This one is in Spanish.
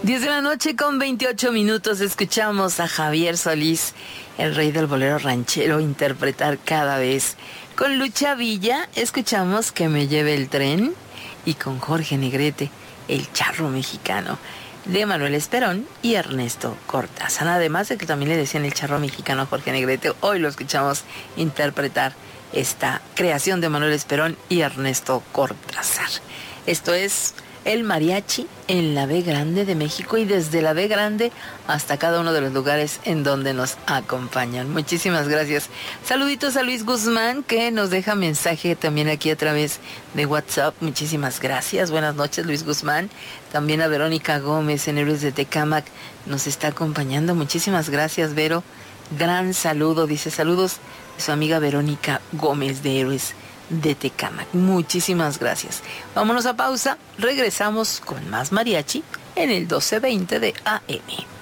10 de la noche con 28 minutos escuchamos a Javier Solís, el rey del bolero ranchero, interpretar Cada Vez. Con Lucha Villa escuchamos Que me lleve el tren y con Jorge Negrete, El charro mexicano, de Manuel Esperón y Ernesto Cortázar. Además de que también le decían el charro mexicano a Jorge Negrete, hoy lo escuchamos interpretar esta creación de Manuel Esperón y Ernesto Cortázar. Esto es el mariachi en la B Grande de México y desde la B Grande hasta cada uno de los lugares en donde nos acompañan. Muchísimas gracias. Saluditos a Luis Guzmán, que nos deja mensaje también aquí a través de WhatsApp. Muchísimas gracias. Buenas noches, Luis Guzmán. También a Verónica Gómez en Héroes de Tecámac nos está acompañando. Muchísimas gracias, Vero. Gran saludo. Dice saludos de su amiga Verónica Gómez de Héroes de Tecámac. Muchísimas gracias. Vámonos a pausa. Regresamos con más mariachi en el 1220 de AM.